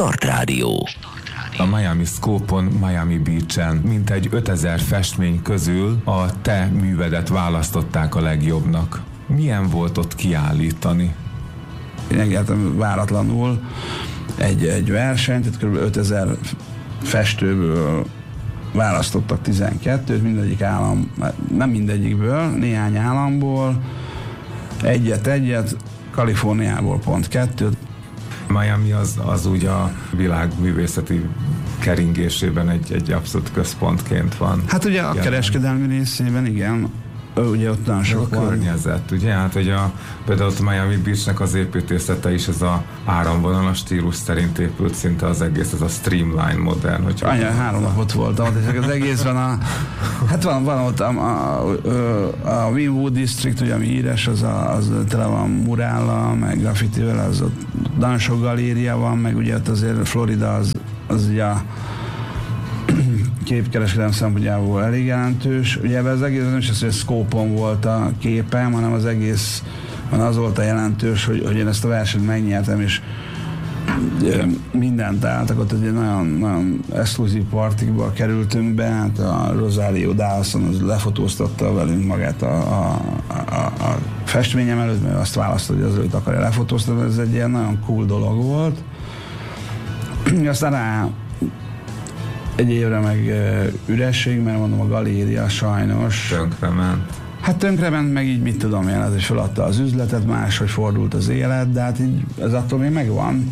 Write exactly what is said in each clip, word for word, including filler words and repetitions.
Start Rádió. A Miami Scope-on, Miami Beach-en mintegy ötezer festmény közül a te művedet választották a legjobbnak. Milyen volt ott kiállítani? Én engedtem váratlanul egy, egy versenyt, tehát kb. ötezer festőből választottak tizenkettőt, mindegyik állam, nem mindegyikből, néhány államból, egyet-egyet, Kaliforniából pont kettőt. Miami az, az úgy a világ művészeti keringésében egy, egy abszolút központként van. Hát ugye a jelen. Kereskedelmi részében igen, ugye ott nagyon sok a környezet, ugye? Hát, hogy a, például ott Miami Beachnek az építészete is ez a áramvonalas stílus szerint épült szinte az egész, ez a streamline modern. Anya, három napot voltam, és az egészben a, hát van, van ott a, a, a Wynwood District, ugye, ami híres, az, a, az tele van murállal, meg graffitivel, az ott nagyon sok galéria van, meg ugye ott azért Florida az, az ugye a képkereskedelem szempontjából elég jelentős. Ugye ebben az egész nem is az, hogy a Scope-on volt a képem, hanem az egész az volt a jelentős, hogy, hogy én ezt a versenyt megnyertem, és mindent álltak, ott egy nagyon, nagyon exkluzív partikba kerültünk be, hát a Rosario Dawson az lefotóztatta velünk magát a, a, a, a festményem előtt, mert azt választott, hogy az előtt akarja lefotóztatni, ez egy ilyen nagyon cool dolog volt. Aztán rá egy évre meg üresség, mert mondom, a galéria sajnos tönkrement. Hát tönkrement, meg így mit tudom én, hogy feladta az üzletet, máshogy fordult az élet, de hát így ez attól még megvan.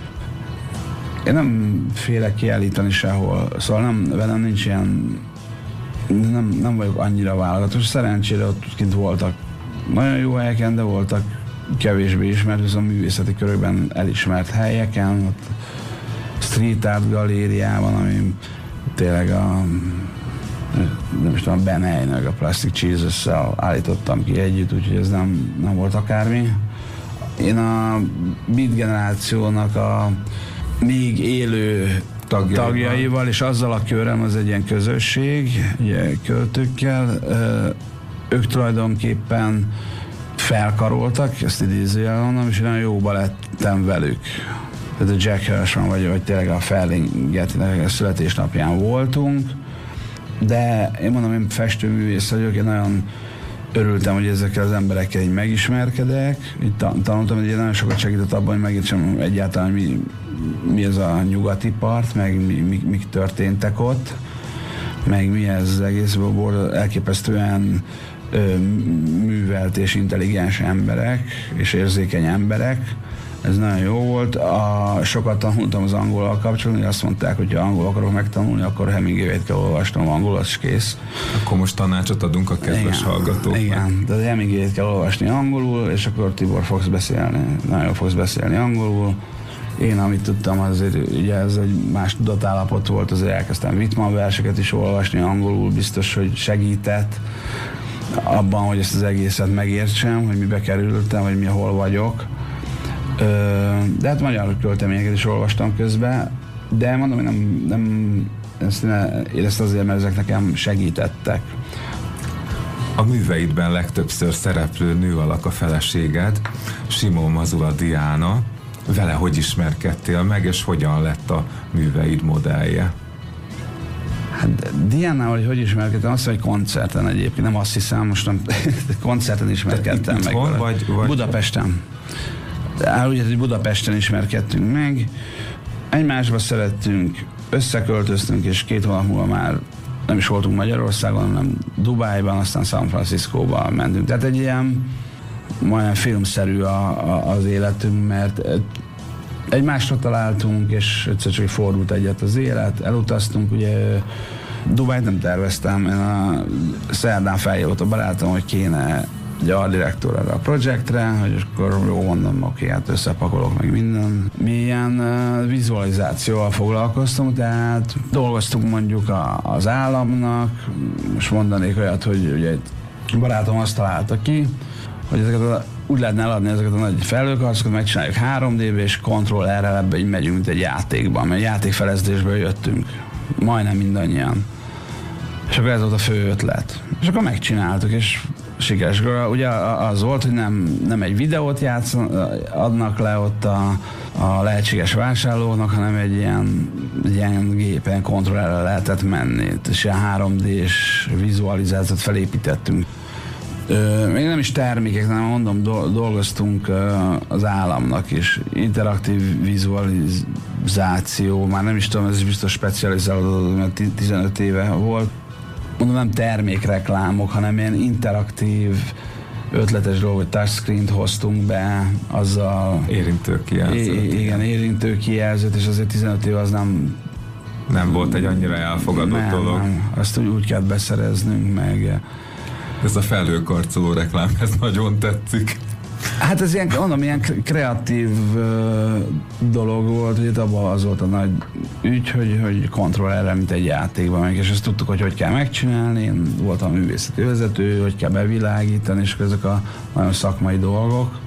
Én nem félek kiállítani sehol, szóval nem, velem nincs ilyen, nem, nem vagyok annyira válogatós. Szerencsére ott kint voltak nagyon jó helyeken, de voltak kevésbé ismert, viszont művészeti körökben elismert helyeken, ott street art galériában, ami tényleg a nem is tudom, a Ben Heynek a Plastic Jesus-szel állítottam ki együtt, úgyhogy ez nem, nem volt akármi. Én a Beat generációnak a még élő tagjaival, tagjaival és azzal a körem, az egy ilyen közösség, ugye költőkkel, ők tulajdonképpen felkaroltak, ezt idézőjel mondom, és nagyon jóba lettem velük. Tehát a Jack Hirschman, vagy, vagy tényleg a Ferlinghettinek a születésnapján voltunk, de én mondom, én festőművész vagyok, én nagyon örültem, hogy ezekkel az emberekkel így megismerkedek, így tanultam, hogy én nagyon sokat segített abban, hogy megértsem egyáltalán mi, mi ez a nyugati part, meg mi, mi, mik történtek ott, meg mi ez az egész, elképesztően ö, művelt és intelligens emberek, és érzékeny emberek. Ez nagyon jó volt. A, sokat tanultam az angolal kapcsolatban, azt mondták, hogy ha angol akarok megtanulni, akkor Hemingway-t kell olvasnom, angol, az kész. Akkor most tanácsot adunk a kedves igen, hallgatóknak. Igen, de Hemingway-t kell olvasni angolul, és akkor Tibor fogsz beszélni, nagyon fogsz beszélni angolul. Én, amit tudtam, azért ugye ez egy más tudatállapot volt, azért elkezdtem Whitman verseket is olvasni angolul, biztos, hogy segített abban, hogy ezt az egészet megértsem, hogy mibe kerültem, vagy mi hol vagyok. De hát magyar költeményeket is olvastam közben, de mondom, hogy nem, nem ezt, ne, én ezt azért, mert ezek nekem segítettek. A műveidben legtöbbször szereplő nő alak a feleséged, Simon Mazula Diana. Vele hogy ismerkedtél meg, és hogyan lett a műveid modellje? Hát Diánával, hogy hogy ismerkedtem, azt mondja, hogy koncerten egyébként, nem azt hiszem, most nem, koncerten ismerkedtem meg. Hol vagy, vagy? Budapesten. Áll úgy, hogy Budapesten ismerkedtünk meg, egymásba szerettünk, összeköltöztünk, és két hónap múlva már nem is voltunk Magyarországon, hanem Dubájban, aztán San Franciscóban mentünk. Tehát egy ilyen majdnem filmszerű a, a, az életünk, mert egymásra találtunk, és egyszer csak fordult egyet az élet, elutaztunk, ugye Dubájt nem terveztem, én a szerdán feljött a barátom, hogy kéne egy art director erre a projektre, hogy akkor jó, mondom, oké, hát összepakolok meg minden. Mi ilyen uh, vizualizációval foglalkoztunk, tehát dolgoztunk mondjuk a, az államnak, most mondanék olyat, hogy ugye egy barátom azt találta ki, hogy ezeket a, úgy lehetne eladni ezeket a nagy felhőkarcokat, megcsináljuk három dé-be, és Ctrl R-rel ebbe így megyünk, mint egy játékban, mert játékfelezésből jöttünk, majdnem mindannyian. És akkor ez volt a fő ötlet. És akkor megcsináltuk, és sikeres. Ugye az volt, hogy nem, nem egy videót játszan, adnak le ott a, a lehetséges vásárlóknak, hanem egy ilyen, egy ilyen gépen, kontrollerrel lehetett menni. És ilyen három dés vizualizációt felépítettünk. Ö, még nem is termékek, hanem mondom, dolgoztunk az államnak is. Interaktív vizualizáció, már nem is tudom, ez is biztos specializálódott, mert tizenöt éve volt. Mondom, nem termékreklámok, hanem ilyen interaktív, ötletes dolog, hogy touchscreen-t hoztunk be, azzal... Érintőkijelzőt. I- igen, érintőkijelzőt, és azért tizenöt év az nem... Nem volt egy annyira elfogadott nem, dolog. Nem, azt úgy, úgy kell beszereznünk, meg... Ez a felhőkarcoló reklám, ez nagyon tetszik. Hát ez ilyen, mondom, ilyen kreatív uh, dolog volt, hogy itt abban az volt a nagy ügy, hogy, hogy kontrollerre, mint egy játékban, és ezt tudtuk, hogy hogy kell megcsinálni, én voltam művészeti vezető, hogy kell bevilágítani, és ezek a nagyon szakmai dolgok.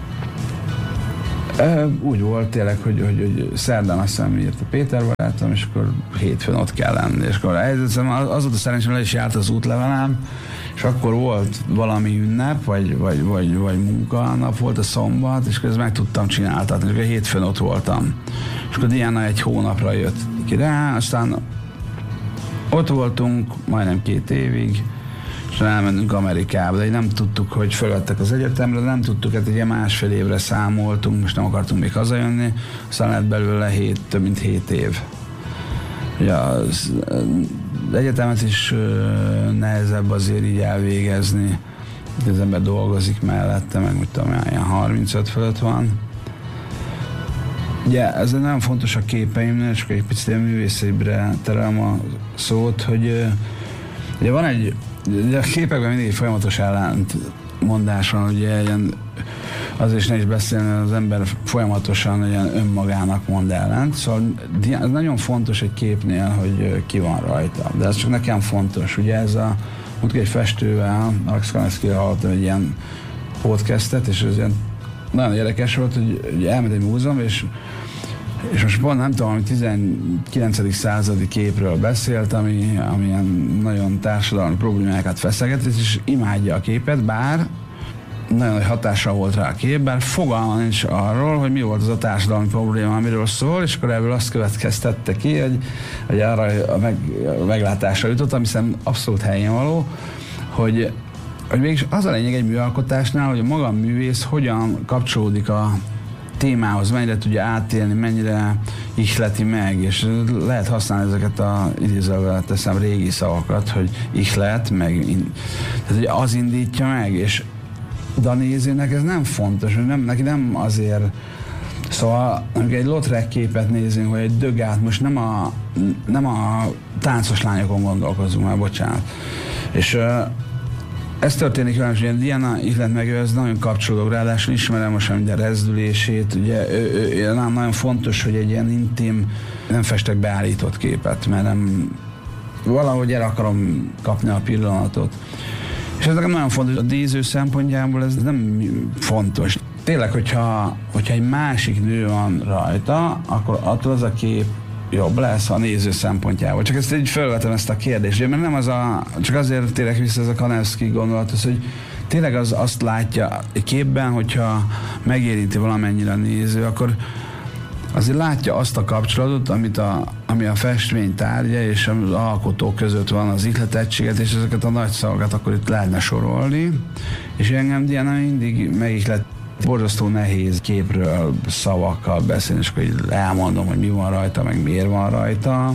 Uh, úgy volt tényleg, hogy, hogy, hogy szerdán azt hiszem írt a Péter barátom, és akkor hétfőn ott kell lenni, és akkor az volt a szerencsém, le is járt az útlevelem, és akkor volt valami ünnep, vagy, vagy, vagy, vagy munkanap, volt a szombat, és akkor ezt meg tudtam csináltatni, és akkor hétfőn ott voltam. És akkor Diana egy hónapra jött ki rá, aztán ott voltunk majdnem két évig, és elmentünk Amerikába, de nem tudtuk, hogy fölvettek az egyetemre, de nem tudtuk, hát egy másfél évre számoltunk, most nem akartunk még hazajönni, aztán lett belőle hét, több mint hét év. Ugye az, az egyetemet is nehezebb azért így elvégezni, az ember dolgozik mellette, meg mit tudom, ilyen harmincöt fölött van. Ugye ez nagyon fontos a képeimnél, és egy picit ilyen művészébbre terelem a szót, hogy ugye van egy, ugye a képekben mindig folyamatos ellentmondás van, ugye ilyen, azért is ne is beszélni, az ember folyamatosan ilyen önmagának mond ellent, szóval ez nagyon fontos egy képnél, hogy ki van rajta, de ez csak nekem fontos, ugye ez a, mondjuk egy festővel, Alex Kanevszkijel hallottam egy ilyen podcastet, és ez ilyen nagyon érdekes volt, hogy, hogy elment egy múzeum, és és most pont nem tudom, hogy tizenkilencedik századi képről beszélt, ami, ami ilyen nagyon társadalmi problémákat feszeget, és imádja a képet, bár nagyon nagy hatással volt rá a kép, bár fogalma nincs arról, hogy mi volt az a társadalmi probléma, amiről szól, és akkor ebből azt következtette ki, hogy, hogy arra a, meg, a meglátásra jutott, ami szerintem abszolút helyén való, hogy, hogy mégis az a lényeg egy műalkotásnál, hogy a maga művész hogyan kapcsolódik a témához, mennyire tudja átélni, mennyire ihleti meg, és lehet használni ezeket a idézővel teszem régi szavakat, hogy ihlet, meg tehát, hogy az indítja meg, és de a nézőnek ez nem fontos, nem, neki nem azért, szóval amikor egy Lautrec képet nézünk, vagy egy Degát, most nem a, nem a táncos lányokon gondolkozunk már, bocsánat. És uh, ez történik velem, hogy ilyen Diana ihlet meg ő, ez nagyon kapcsolódó, ráadásul ismerem most minden rezdülését, ugye ő, ő, ő, nem nagyon fontos, hogy egy ilyen intim, nem festek beállított képet, mert nem, valahogy el akarom kapni a pillanatot. És ez nekem nagyon fontos, a dísző szempontjából ez nem fontos. Tényleg, hogyha, hogyha egy másik nő van rajta, akkor attól az a kép jobb lesz a néző szempontjából. Csak ezt így felvetem ezt a kérdést, mert nem az a, csak azért tényleg vissza ez a Kanevszkij gondolat, az, hogy tényleg az azt látja egy képben, hogyha megérinti valamennyire a néző, akkor azért látja azt a kapcsolatot, amit a, ami a festmény tárgya és az alkotó között van, az ihletettséget, és ezeket a nagy szavakat akkor itt lehetne sorolni. És engem Diana mindig megihlet, borzasztó nehéz képről, szavakkal beszélni, és akkor így elmondom, hogy mi van rajta, meg miért van rajta.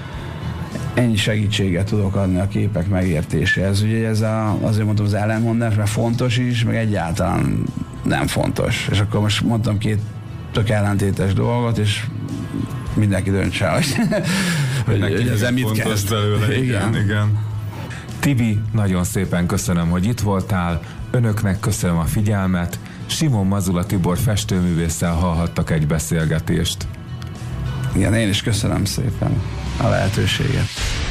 Ennyi segítséget tudok adni a képek megértéséhez. Ugye ez a, azért mondtam az ellenmondás, mert fontos is, meg egyáltalán nem fontos. És akkor most mondtam két tök ellentétes dolgot, és mindenki döntse, hogy, hogy, hogy ezzel mit kezd. Belőle, igen, igen. igen. Tibi, nagyon szépen köszönöm, hogy itt voltál. Önöknek köszönöm a figyelmet. Simon Mazula Tibor festőművésszel hallhattak egy beszélgetést. Igen, én is köszönöm szépen a lehetőséget.